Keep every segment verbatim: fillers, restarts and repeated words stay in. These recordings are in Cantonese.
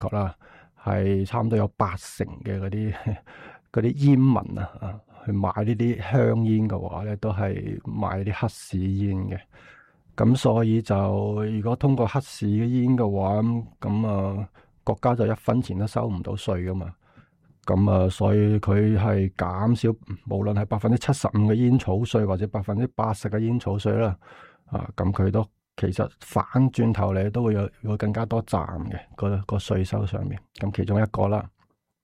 確啦，係差唔多有八成嘅嗰啲嗰啲煙民啊，去買呢啲香煙嘅話咧，都係買啲黑市煙嘅。咁所以就如果通過黑市嘅煙嘅話，咁啊國家就一分錢都收唔到稅噶嘛。咁啊，所以佢係減少，無論係百分之七十五嘅煙草稅或者百分之八十嘅煙草稅啦。啊，咁佢都其實反轉頭嚟都會有會更加多賺嘅個個稅收上面。咁其中一個啦。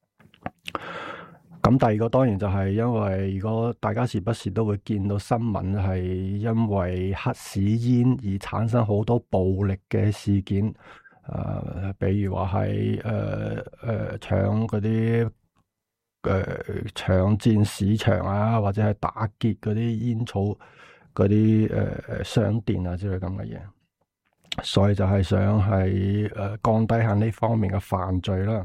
咁第二個當然就係因為如果大家時不時都會見到新聞係因為黑市煙而產生好多暴力嘅事件，誒、呃，比如話係誒誒搶嗰啲誒搶佔市場啊，或者係打劫嗰啲煙草嗰啲誒商店啊之類咁嘅嘢，所以就係想係誒、呃、降低下呢方面嘅犯罪啦。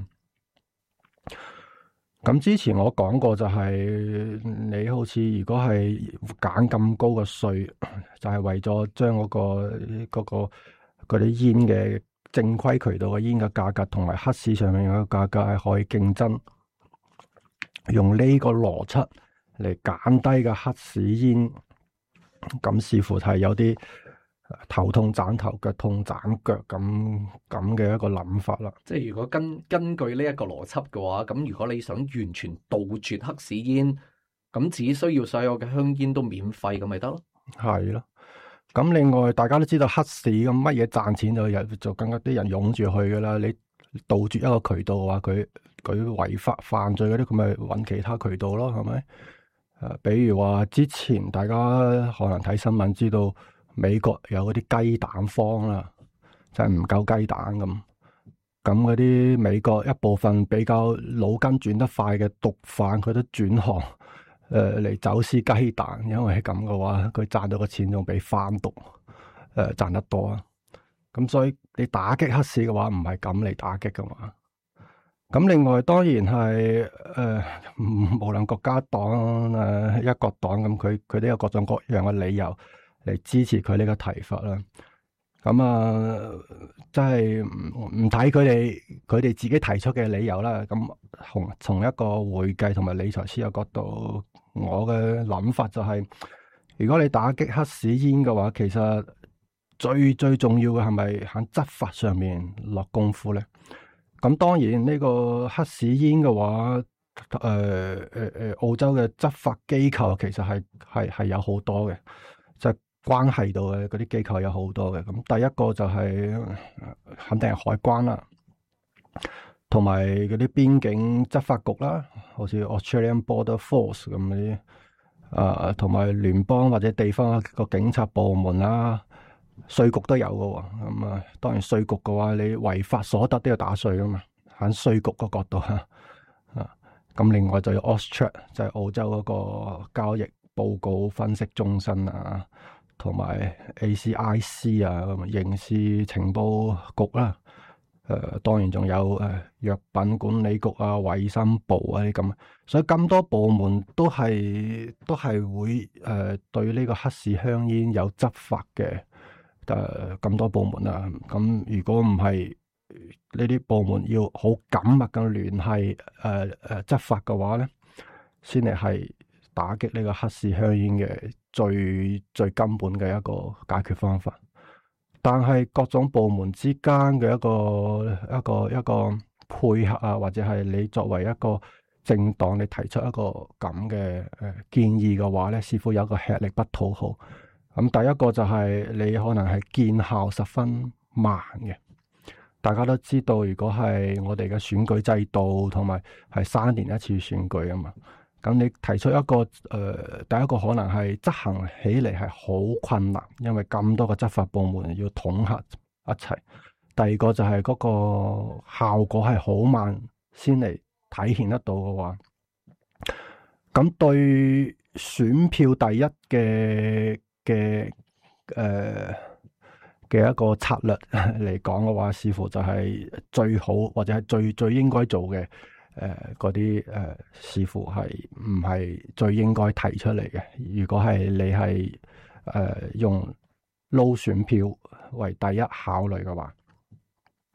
咁之前我講過就係你好似如果係揀咁高嘅稅，就係、是、為咗將嗰個嗰、嗰個嗰啲煙嘅正規渠道嘅煙嘅價格同埋黑市上面嘅價格係可以競爭，用呢個邏輯嚟減低嘅黑市煙，咁似乎係有啲頭痛斬頭，腳痛斬腳咁咁嘅一個諗法啦。 即係如果根根據呢一個邏輯嘅話，咁如果你想完全杜絕黑市煙，咁只需要所有嘅香煙都免費咁咪得咯。係咯。咁另外大家都知道黑市咁乜嘢賺錢就有就更加啲人湧住去噶啦。你杜絕一個渠道嘅話，佢佢違法犯罪嗰啲，佢咪揾其他渠道咯，係咪？誒，比如話之前大家可能睇新聞知道。美國有嗰啲雞蛋荒啦，就係唔夠雞蛋咁。咁嗰啲美國一部分比較腦筋轉得快嘅毒販，佢都轉行誒嚟、呃、走私雞蛋，因為係咁嘅話，佢賺到嘅錢仲比販毒誒賺得多啊。咁所以你打擊黑市嘅話，唔係咁嚟打擊噶嘛。咁另外當然係誒、呃，無論國家黨誒、呃、一國黨咁，佢佢都有各種各樣嘅理由嚟支持佢呢個提法啦，咁啊，即係唔唔睇佢哋佢哋自己提出嘅理由啦。咁從從一個會計同埋理財師嘅角度，我嘅諗法就係、是，如果你打擊黑市煙嘅話，其實最最重要嘅係咪喺執法上面落功夫咧？咁當然呢個黑市煙嘅話，誒誒誒，澳洲嘅執法機構其實係係係有好多嘅，就係、關係到嘅嗰啲機構有好多嘅。咁第一個就係、是、肯定係海關啦，同埋嗰啲邊境執法局啦，好似 Australian Border Force 咁嗰啲，啊，同埋聯邦或者地方個警察部門啦，稅局都有嘅。咁啊，當然稅局嘅話，你違法所得都要打稅噶嘛，喺稅局個角度啊。咁另外就有 Australia，就係澳洲嗰個交易報告分析中心啊，同埋 A C I C 啊，咁刑事情報局啦。誒、呃，當然仲有誒藥品管理局啊、衛生部啊啲咁，所以咁多部門都係都係會誒、呃、對呢個黑市香煙有執法嘅。誒，咁多部門啊，咁如果唔係呢啲部門要好緊密嘅聯繫，誒、呃、誒、呃、執法嘅話咧，先嚟係打擊呢個黑市香煙嘅最最根本嘅一個解決方法。但係各種部門之間嘅一個一個一個配合啊，或者係你作為一個政黨，你提出一個咁嘅誒建議嘅話咧，似乎有一個吃力不討好。咁第一個就係你可能係見效十分慢嘅。大家都知道，如果係我哋嘅選舉制度同埋係三年一次選舉啊嘛，咁你提出一個誒、呃，第一個可能係執行起嚟係好困難，因為咁多個執法部門要統合一齊。第二個就係嗰個效果係好慢先嚟體現得到嘅話，咁對選票第一嘅嘅誒嘅一個策略嚟講嘅話，似乎就係最好或者係最最應該做嘅誒嗰啲誒，似乎係唔係最應該提出嚟嘅。如果係你係誒、呃、用撈選票為第一考慮嘅話，